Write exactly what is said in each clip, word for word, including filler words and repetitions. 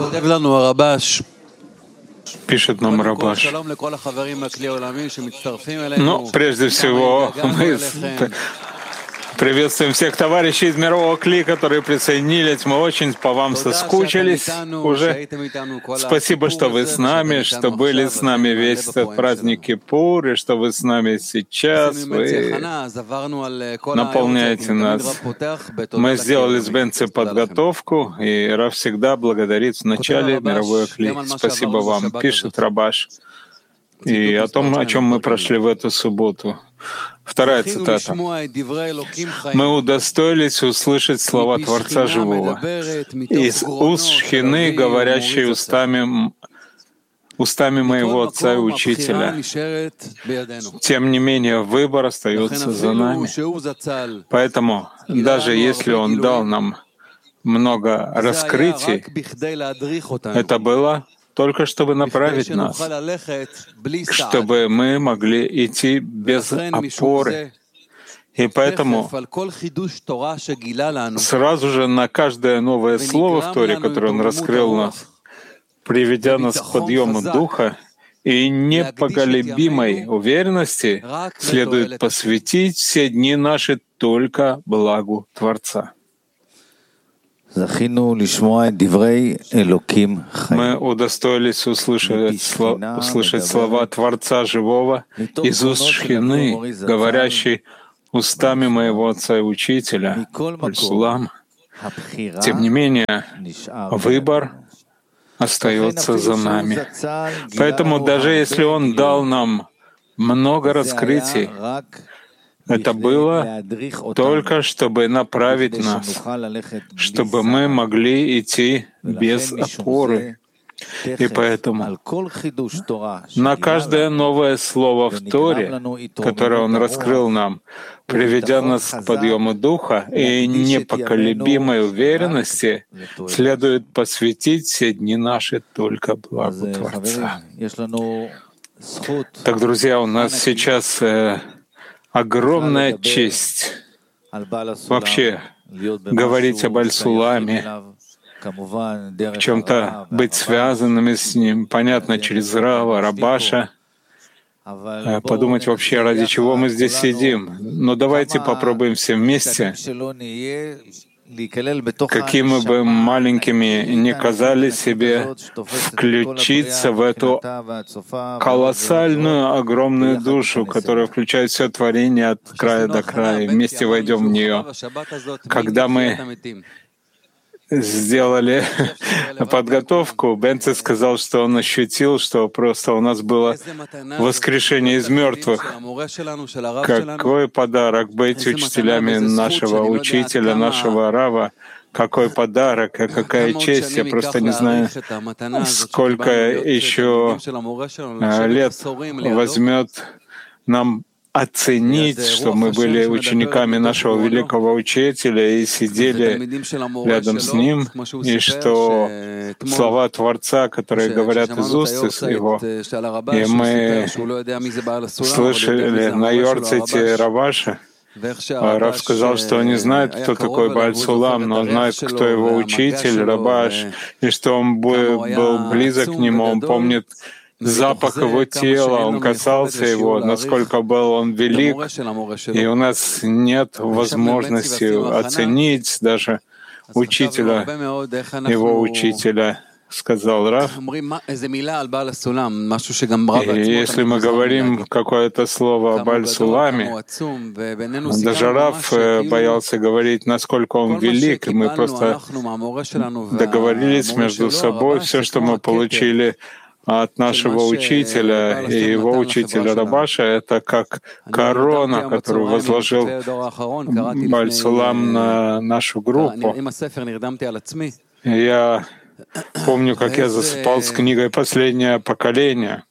Пишет нам Рабаш. Ну, прежде всего, мы приветствуем всех товарищей из мирового Кли, которые присоединились. Мы очень по вам соскучились уже. Спасибо, что вы с нами, что были с нами весь этот праздник Кипур, и что вы с нами сейчас. Вы наполняете нас. Мы сделали с Бенци подготовку, и Рав всегда благодарит в начале мировой Кли. Спасибо вам, пишет Рабаш. И о том, о чем мы прошли в эту субботу. Вторая цитата. «Мы удостоились услышать слова Творца Живого из уст Шхины, говорящей устами, устами моего Отца и Учителя. Тем не менее, выбор остается за нами. Поэтому, даже если Он дал нам много раскрытий, это было только чтобы направить нас, чтобы мы могли идти без опоры. И поэтому сразу же на каждое новое слово в Торе, которое Он раскрыл нас, приведя нас к подъему духа и непоколебимой уверенности, следует посвятить все дни наши только благу Творца. Мы удостоились услышать, сло, услышать слова Творца Живого из уст Шхины, говорящей устами моего Отца и Учителя, Аль-Сулам. Тем не менее, выбор остается за нами. Поэтому даже если Он дал нам много раскрытий, это было только чтобы направить нас, чтобы мы могли идти без опоры. И поэтому на каждое новое слово в Торе, которое Он раскрыл нам, приведя нас к подъему духа и непоколебимой уверенности, следует посвятить все дни наши только благу Творца. Так, друзья, у нас сейчас огромная честь вообще говорить об Аль-Суламе, в чем-то быть связанными с ним, понятно, через Рава, Рабаша, подумать вообще, ради чего мы здесь сидим. Но давайте попробуем все вместе, какими бы маленькими ни казались себе, включиться в эту колоссальную, огромную душу, которая включает все творение от края до края. Вместе войдем в нее. Когда мы сделали подготовку, Бенци сказал, что он ощутил, что просто у нас было воскрешение из мертвых. Какой подарок быть учителями нашего учителя, нашего Рава. Какой подарок, а какая честь. Я просто не знаю, сколько еще лет возьмет нам оценить, что мы были учениками нашего великого учителя и сидели рядом с ним, и что слова Творца, которые говорят из уст его, и мы слышали на Йорците Рабаша, Рав сказал, что он не знает, кто такой Бааль-Сулам, но он знает, кто его учитель, Рабаш, и что он был близок к нему, он помнит запах его тела, он касался его, насколько был он велик, и у нас нет возможности оценить даже учителя, его учителя, сказал Рав. И если мы говорим какое-то слово об Аль-Суламе, даже Рав боялся говорить, насколько он велик, и мы просто договорились между собой, все, что мы получили от нашего учителя и его учителя Рабаша, это как корона, которую возложил Бааль-Сулам на нашу группу. Я помню, как я засыпал с книгой «Последнее поколение».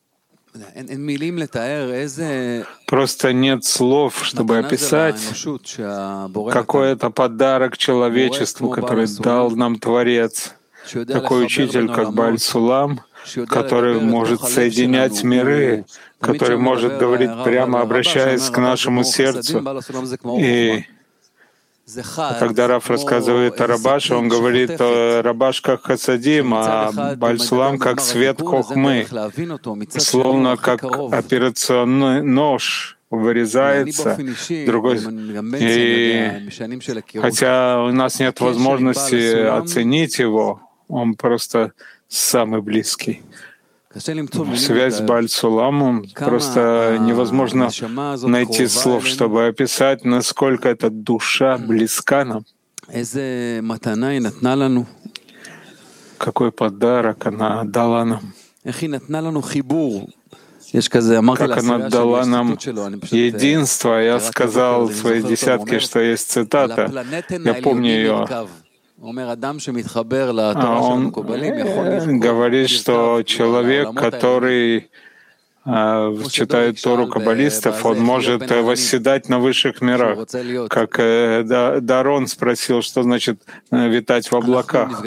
Просто нет слов, чтобы описать, какой это подарок человечеству, который дал нам Творец. Такой учитель, как Бааль-Сулам, который может соединять миры, который может говорить прямо, обращаясь к нашему сердцу. И Когда Раф рассказывает о Рабаше, он говорит о Рабаш как Хасадим, а Баль-Сулам как свет Хохмы, словно как операционный нож вырезается, другой, и хотя у нас нет возможности оценить его, он просто самый близкий. Связь с Баль-Суламом просто невозможно найти слов, чтобы описать, насколько эта душа близка нам. Какой подарок она дала нам. Как она дала нам единство. Я сказал в своей десятке, что есть цитата. Я помню ее. Он говорит, что человек, который э, читает Тору каббалистов, он может восседать на высших мирах. Как э, Дарон спросил, что значит э, витать в облаках.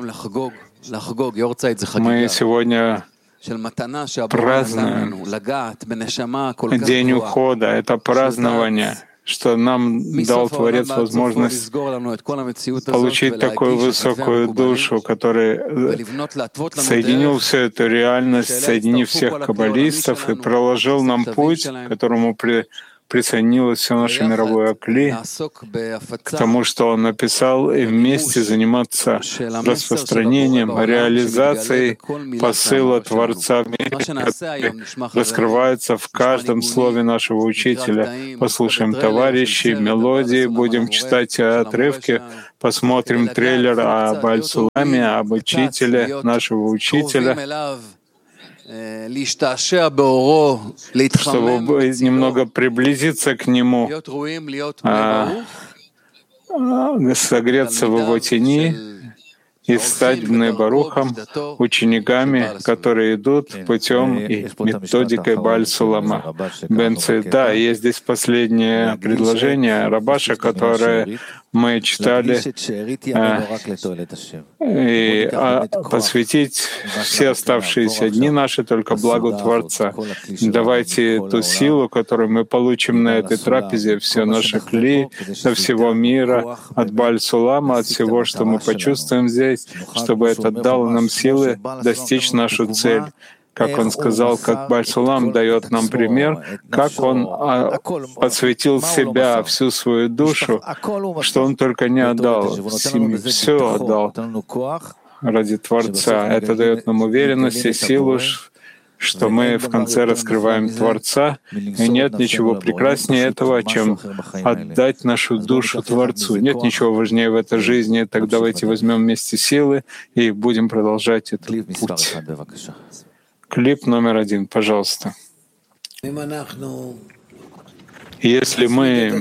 Мы сегодня празднуем День ухода. Это празднование, что нам дал Творец возможность получить такую высокую душу, который соединил всю эту реальность, соединив всех каббалистов и проложил нам путь, к которому при, присоединилось все наше мировое акли, к тому, что он написал, и вместе заниматься распространением, реализацией посыла Творца в мире, который раскрывается в каждом слове нашего учителя. Послушаем товарищей, мелодии, будем читать отрывки, посмотрим трейлер о Баль-Суламе, об учителе, нашего учителя, чтобы немного приблизиться к нему, а, согреться в его тени и стать Бней Барухом, учениками, которые идут путем и методикой Баль-Сулама. Бенци, да, есть здесь последнее предложение Рабаша, которое мы читали, и а, посвятить все оставшиеся дни наши только благу Творца. Давайте ту силу, которую мы получим на этой трапезе, все наши кли, до всего мира, от Баль-Сулама, от всего, что мы почувствуем здесь, чтобы это дало нам силы достичь нашу цель. Как он сказал, как Баль-Сулам дает нам пример, как он а, посвятил себя, всю свою душу, что он только не отдал, все отдал ради Творца. Это дает нам уверенность и силу, что мы в конце раскрываем Творца, и нет ничего прекраснее этого, чем отдать нашу душу Творцу. Нет ничего важнее в этой жизни. Так давайте возьмем вместе силы и будем продолжать этот путь. Клип номер один, пожалуйста. Если мы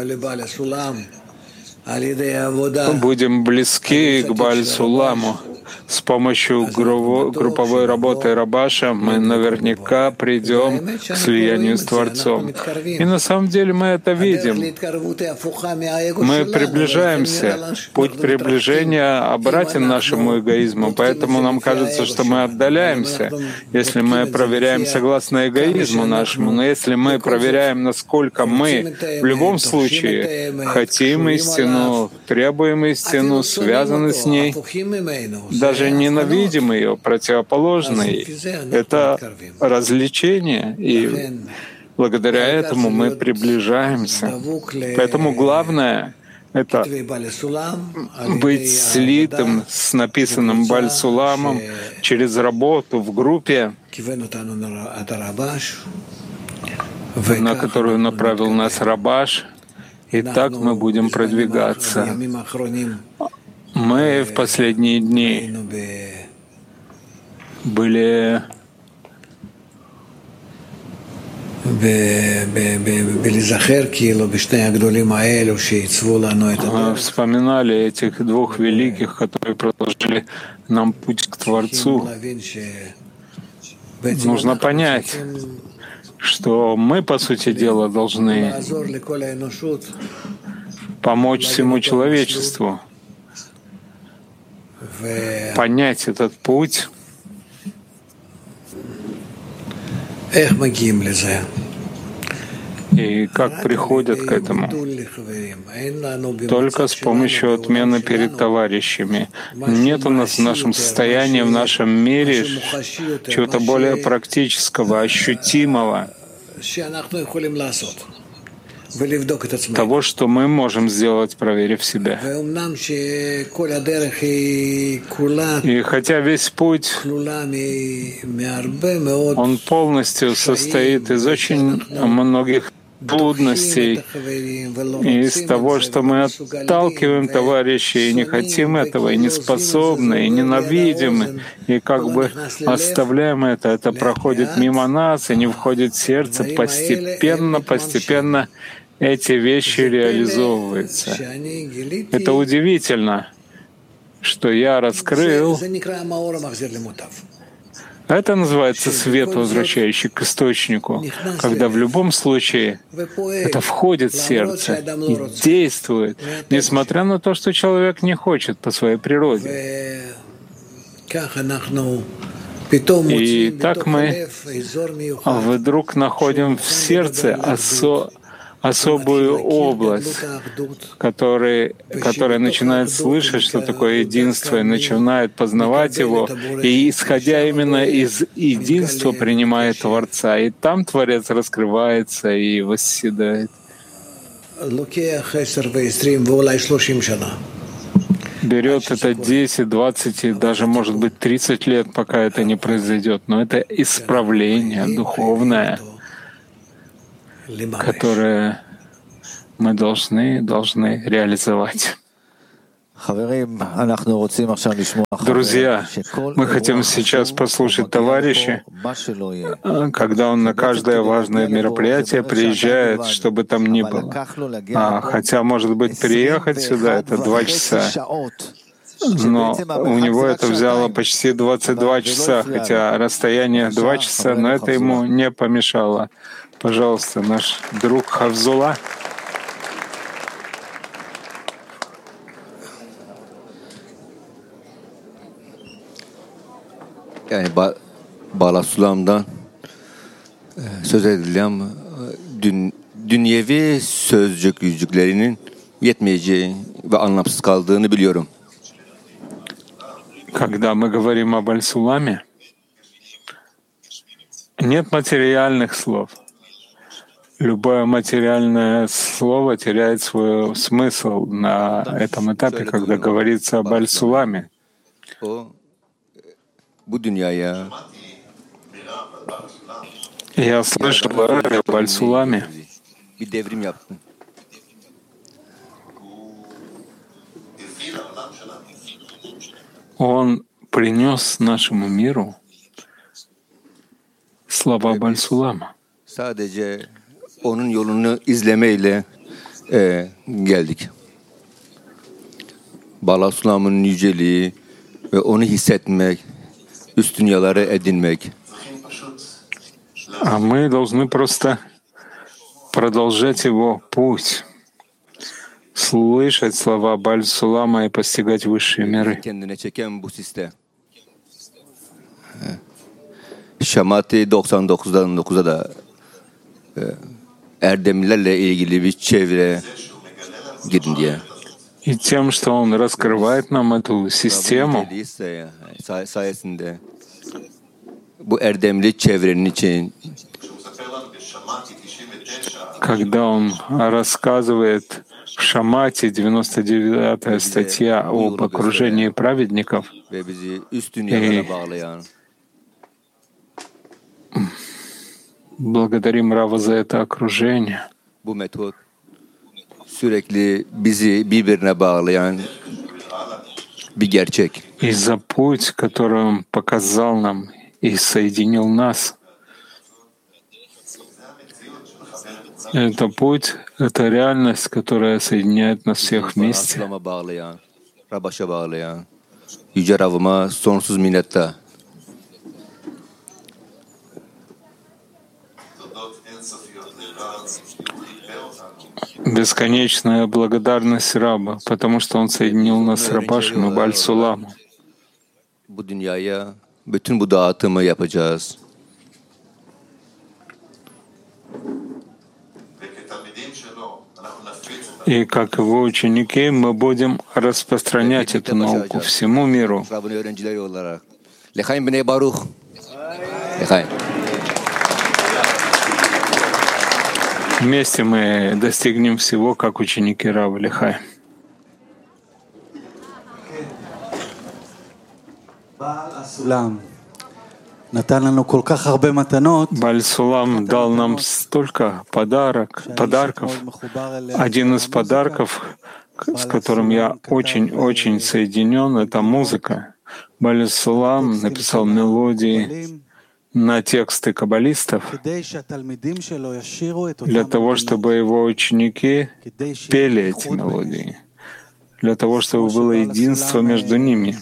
будем близки к Баль-Суламу с помощью групповой работы Рабаша, мы наверняка придем к слиянию с Творцом. И на самом деле мы это видим. Мы приближаемся. Путь приближения обратен нашему эгоизму, поэтому нам кажется, что мы отдаляемся, если мы проверяем согласно эгоизму нашему. Но если мы проверяем, насколько мы в любом случае хотим истину, требуем истину, связаны с ней, даже ненавидим ее, противоположны ей. Это развлечение, и благодаря этому мы приближаемся. Поэтому главное — это быть слитым с написанным Баль-Суламом через работу в группе, на которую направил нас Рабаш, и так мы будем продвигаться. Мы в последние дни были вспоминали этих двух великих, которые продолжили нам путь к Творцу. Нужно понять, что мы, по сути дела, должны помочь всему человечеству понять этот путь. И как приходят к этому? Только с помощью отмены перед товарищами. Нет у нас в нашем состоянии, в нашем мире чего-то более практического, ощутимого, того, что мы можем сделать, проверив себя. И хотя весь путь, он полностью состоит из очень многих трудностей, и из того, что мы отталкиваем товарищей, и не хотим этого, и не способны, и ненавидим, и как бы оставляем это, это проходит мимо нас и не входит в сердце, постепенно, постепенно эти вещи реализовываются. Это удивительно, что я раскрыл. Это называется свет, возвращающий к источнику, когда в любом случае это входит в сердце и действует, несмотря на то, что человек не хочет по своей природе. И так мы вдруг находим в сердце осо особую область, который, которая начинает слышать, что такое единство, и начинает познавать его, и, исходя именно из единства, принимает Творца. И там Творец раскрывается и восседает. Берет это десять, двадцать и даже, может быть, тридцать лет, пока это не произойдет. Но это исправление духовное, которое мы должны, должны реализовать. Друзья, мы хотим сейчас послушать товарища, когда он на каждое важное мероприятие приезжает, что бы там ни было. А, хотя, может быть, приехать сюда — это два часа. Но у него это взяло почти двадцать два часа, хотя расстояние два часа, но это ему не помешало. Пожалуйста, наш друг Хавзула. Yani ba Bala Sulam'dan e, söz edilen dün, dünyevi sözcük yüzcüklerinin yetmeyeceği ve anlamsız kaldığını biliyorum. Когда мы говорим об Аль-Суламе, нет материальных слов. Любое материальное слово теряет свой смысл на этом этапе, когда говорится об Аль-Суламе. Я слышал об Аль-Суламе. Он принес нашему миру слова Аль-Сулама. Sadece onun yolunu izlemeyle e, geldik. Bala Sulam'ın yüceliği ve onu hissetmek, üst dünyaları edinmek. А мы должны просто продолжать его путь, слышать слова Аль-Сулама и постигать высшие миры. Kendine çeken bu siste. Şamati doksan dokuzdan dokuza da e, erdemlilerle ilgili bir çevre girin diye. И тем, что он раскрывает нам эту систему, sayesinde bu erdemli çevrenin için когда он рассказывает в Шамате, девяносто девятая статья об окружении праведников, и благодарим Рава за это окружение. Bu metot sürekli bizi birbirine bağlayan bir gerçek. И за путь, который он показал нам и соединил нас. Это путь, это реальность, которая соединяет нас всех вместе. Rabaşa bağlayan, Yüce Ravıma sonsuz minnettar. Бесконечная благодарность Раба, потому что он соединил нас с Рабашем и Аль-Суламом. Bu dünyaya bütün bu dağıtımı yapacağız. И как его ученики мы будем распространять эту науку всему миру. Вместе мы достигнем всего, как ученики Рава Лихай. Бааль Сулам дал нам столько подарок, подарков. Один из подарков, с которым я очень-очень соединен, это музыка. Бааль Сулам написал мелодии на тексты каббалистов для того, чтобы его ученики пели эти мелодии, для того, чтобы было единство между ними.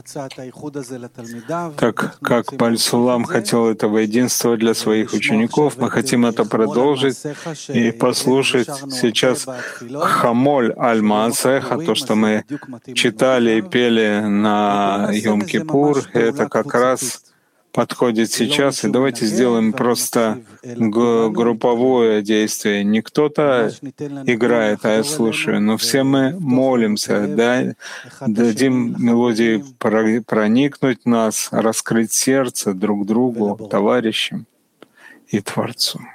Так как Бааль Сулам хотел этого единства для своих учеников, мы хотим это продолжить и послушать сейчас Хамоль Аль-Маасеха, то, что мы читали и пели на Йом-Кипур, это как раз подходит сейчас, и давайте сделаем просто групповое действие. Не кто-то играет, а я слушаю, но все мы молимся, да, дадим мелодии проникнуть в нас, раскрыть сердце друг другу, товарищам и Творцу.